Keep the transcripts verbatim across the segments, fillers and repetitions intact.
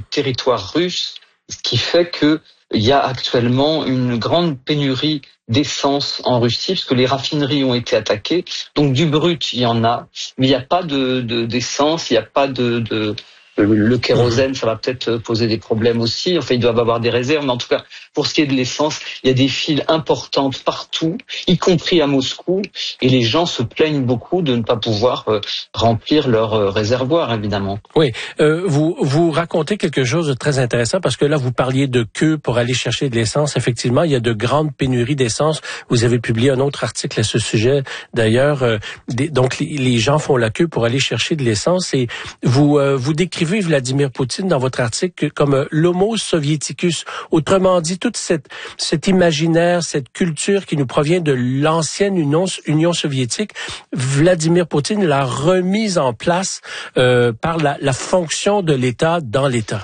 territoire russe, ce qui fait que il y a actuellement une grande pénurie d'essence en Russie, parce que les raffineries ont été attaquées. Donc du brut, il y en a, mais il n'y a pas de, de d'essence, il n'y a pas de, de le kérosène, ça va peut-être poser des problèmes aussi. Enfin, ils doivent avoir des réserves, mais en tout cas, pour ce qui est de l'essence, il y a des files importantes partout, y compris à Moscou, et les gens se plaignent beaucoup de ne pas pouvoir euh, remplir leur euh, réservoir, évidemment. Oui, euh, vous vous racontez quelque chose de très intéressant, parce que là, vous parliez de queue pour aller chercher de l'essence. Effectivement, il y a de grandes pénuries d'essence. Vous avez publié un autre article à ce sujet, d'ailleurs. Euh, des, donc, les, les gens font la queue pour aller chercher de l'essence, et vous euh, vous décrivez Vladimir Poutine dans votre article comme euh, l'homo soviéticus. Autrement dit, toute cette, cet imaginaire, cette culture qui nous provient de l'ancienne Union, Union soviétique, Vladimir Poutine l'a remise en place euh, par la, la fonction de l'État dans l'État.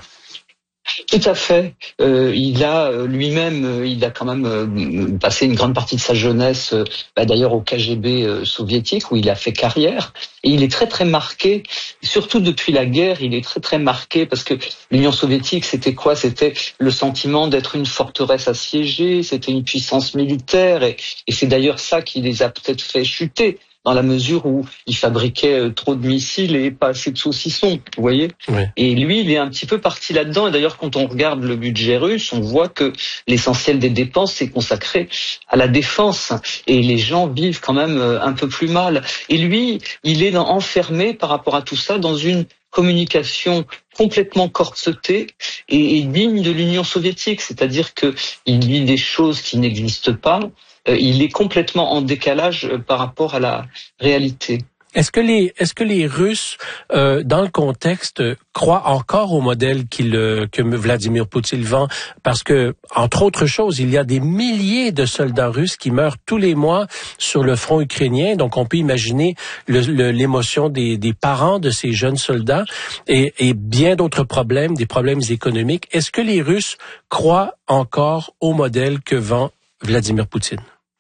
Tout à fait. Euh, il a euh, lui-même, euh, il a quand même euh, passé une grande partie de sa jeunesse, euh, bah, d'ailleurs au K G B euh, soviétique, où il a fait carrière. Et il est très très marqué, surtout depuis la guerre, il est très très marqué parce que l'Union soviétique, c'était quoi? C'était le sentiment d'être une forteresse assiégée, c'était une puissance militaire, et, et c'est d'ailleurs ça qui les a peut-être fait chuter, dans la mesure où il fabriquait trop de missiles et pas assez de saucissons, vous voyez. Oui. Et lui, il est un petit peu parti là-dedans. Et d'ailleurs, quand on regarde le budget russe, on voit que l'essentiel des dépenses est consacré à la défense. Et les gens vivent quand même un peu plus mal. Et lui, il est dans, enfermé par rapport à tout ça dans une communication complètement corsetée et, et digne de l'Union soviétique. C'est-à-dire que il dit des choses qui n'existent pas. Il est complètement en décalage par rapport à la réalité. Est-ce que les est-ce que les Russes, euh, dans le contexte, croient encore au modèle qu'il que Vladimir Poutine vend? Parce que, entre autres choses, il y a des milliers de soldats russes qui meurent tous les mois sur le front ukrainien. Donc, on peut imaginer le, le, l'émotion des, des parents de ces jeunes soldats et, et bien d'autres problèmes, des problèmes économiques. Est-ce que les Russes croient encore au modèle que vend Vladimir Poutine?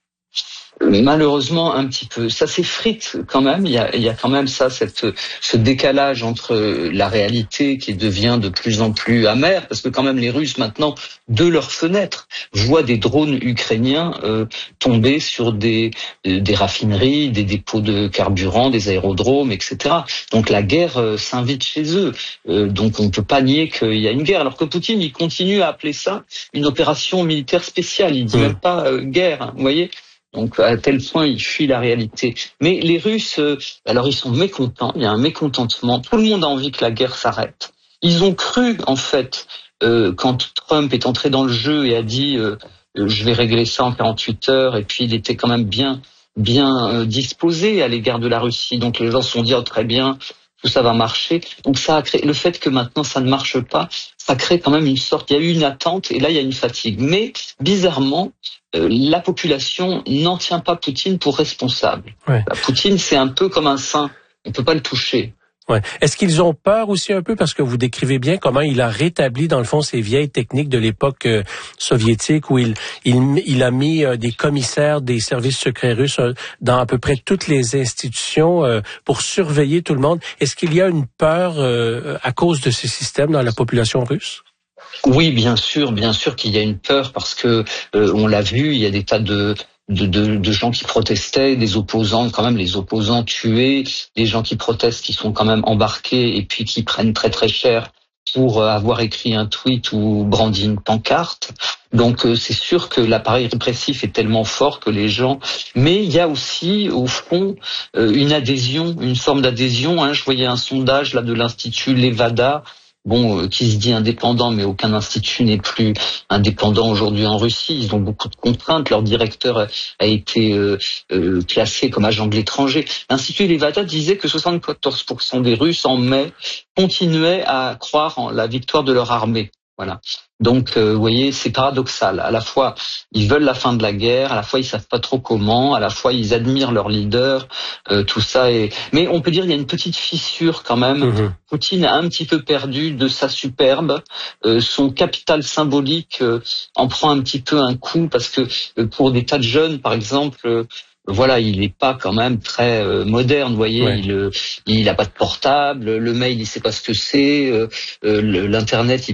Malheureusement, un petit peu. Ça s'effrite quand même. Il y a, il y a quand même ça, cette, ce décalage entre la réalité qui devient de plus en plus amère, parce que quand même les Russes maintenant, de leurs fenêtres, voient des drones ukrainiens euh, tomber sur des, des raffineries, des dépôts de carburant, des aérodromes, et cetera. Donc la guerre euh, s'invite chez eux. Euh, donc on ne peut pas nier qu'il y a une guerre. Alors que Poutine, il continue à appeler ça une opération militaire spéciale. Il dit mmh. même pas euh, guerre, hein, vous voyez. Donc à tel point il fuit la réalité. Mais les Russes, euh, alors ils sont mécontents, il y a un mécontentement, tout le monde a envie que la guerre s'arrête. Ils ont cru en fait, euh, quand Trump est entré dans le jeu et a dit euh, euh, je vais régler ça en quarante-huit heures, et puis il était quand même bien, bien euh, disposé à l'égard de la Russie. Donc les gens se sont dit oh, très bien, tout ça va marcher. Donc ça a créé le fait que maintenant ça ne marche pas, ça crée quand même une sorte, il y a eu une attente et là il y a une fatigue. Mais bizarrement, euh, la population n'en tient pas Poutine pour responsable. Ouais. Poutine, c'est un peu comme un saint, on peut pas le toucher. Ouais. Est-ce qu'ils ont peur aussi un peu, parce que vous décrivez bien comment il a rétabli dans le fond ces vieilles techniques de l'époque euh, soviétique où il, il il a mis euh, des commissaires des services secrets russes euh, dans à peu près toutes les institutions euh, pour surveiller tout le monde. Est-ce qu'il y a une peur euh, à cause de ces systèmes dans la population russe? Oui, bien sûr, bien sûr qu'il y a une peur parce que euh, on l'a vu, il y a des tas de De, de, de gens qui protestaient, des opposants, quand même les opposants tués, des gens qui protestent qui sont quand même embarqués et puis qui prennent très très cher pour avoir écrit un tweet ou brandi une pancarte. Donc c'est sûr que l'appareil répressif est tellement fort que les gens... Mais il y a aussi, au fond, une adhésion, une forme d'adhésion. Hein. Je voyais un sondage là de l'Institut Levada, bon, euh, qui se dit indépendant, mais aucun institut n'est plus indépendant aujourd'hui en Russie. Ils ont beaucoup de contraintes. Leur directeur a, a été euh, euh, classé comme agent de l'étranger. L'Institut Levada disait que soixante-quatorze pour cent des Russes en mai continuaient à croire en la victoire de leur armée. Voilà. Donc, euh, vous voyez, c'est paradoxal. À la fois, ils veulent la fin de la guerre, à la fois, ils savent pas trop comment, à la fois, ils admirent leur leader, euh, tout ça. Est... Mais on peut dire qu'il y a une petite fissure quand même. Mmh. Poutine a un petit peu perdu de sa superbe. Euh, son capital symbolique euh, en prend un petit peu un coup parce que euh, pour des tas de jeunes, par exemple... Euh, Voilà, il n'est pas quand même très euh, moderne, vous voyez. Ouais. Il, euh, il a pas de portable, le mail, il sait pas ce que c'est, euh, euh, l'internet, il